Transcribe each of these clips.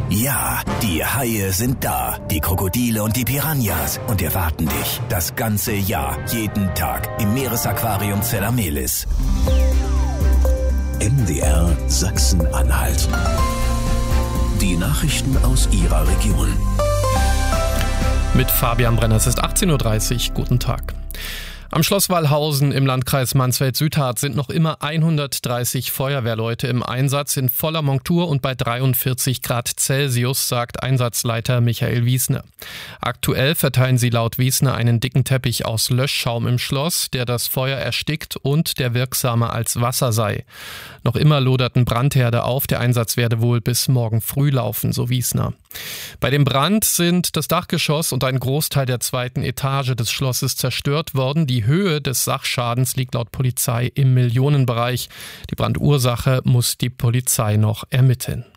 Ja, die Haie sind da, die Krokodile und die Piranhas und erwarten dich das ganze Jahr, jeden Tag im Meeresaquarium Zellermelis. MDR Sachsen-Anhalt. Die Nachrichten aus Ihrer Region. Mit Fabian Brenner, es ist 18.30 Uhr. Guten Tag. Am Schloss Wallhausen im Landkreis Mansfeld-Südharz sind noch immer 130 Feuerwehrleute im Einsatz in voller Montur und bei 43 Grad Celsius, sagt Einsatzleiter Michael Wiesner. Aktuell verteilen sie laut Wiesner einen dicken Teppich aus Löschschaum im Schloss, der das Feuer erstickt und der wirksamer als Wasser sei. Noch immer loderten Brandherde auf, der Einsatz werde wohl bis morgen früh laufen, so Wiesner. Bei dem Brand sind das Dachgeschoss und ein Großteil der zweiten Etage des Schlosses zerstört worden. Die Höhe des Sachschadens liegt laut Polizei im Millionenbereich. Die Brandursache muss die Polizei noch ermitteln.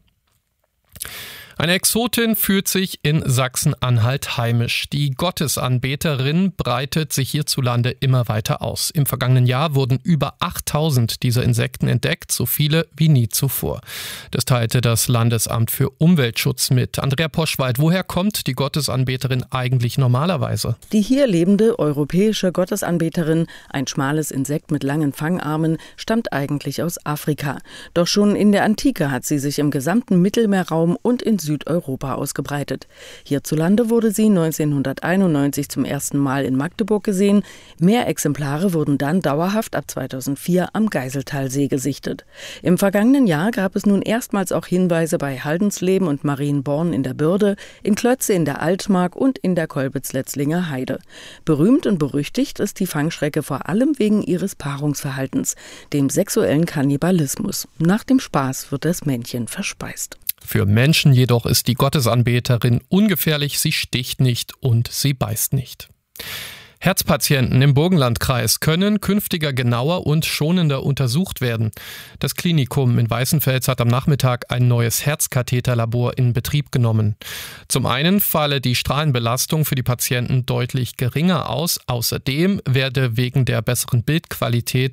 Eine Exotin fühlt sich in Sachsen-Anhalt heimisch. Die Gottesanbeterin breitet sich hierzulande immer weiter aus. Im vergangenen Jahr wurden über 8000 dieser Insekten entdeckt, so viele wie nie zuvor. Das teilte das Landesamt für Umweltschutz mit. Andrea Poschwald, woher kommt die Gottesanbeterin eigentlich normalerweise? Die hier lebende europäische Gottesanbeterin, ein schmales Insekt mit langen Fangarmen, stammt eigentlich aus Afrika. Doch schon in der Antike hat sie sich im gesamten Mittelmeerraum und in Südeuropa ausgebreitet. Hierzulande wurde sie 1991 zum ersten Mal in Magdeburg gesehen. Mehr Exemplare wurden dann dauerhaft ab 2004 am Geiseltalsee gesichtet. Im vergangenen Jahr gab es nun erstmals auch Hinweise bei Haldensleben und Marienborn in der Bürde, in Klötze in der Altmark und in der Kolbitz-Letzlinger Heide. Berühmt und berüchtigt ist die Fangschrecke vor allem wegen ihres Paarungsverhaltens, dem sexuellen Kannibalismus. Nach dem Spaß wird das Männchen verspeist. Für Menschen jedoch ist die Gottesanbeterin ungefährlich, sie sticht nicht und sie beißt nicht. Herzpatienten im Burgenlandkreis können künftiger genauer und schonender untersucht werden. Das Klinikum in Weißenfels hat am Nachmittag ein neues Herzkatheterlabor in Betrieb genommen. Zum einen falle die Strahlenbelastung für die Patienten deutlich geringer aus. Außerdem werde wegen der besseren Bildqualität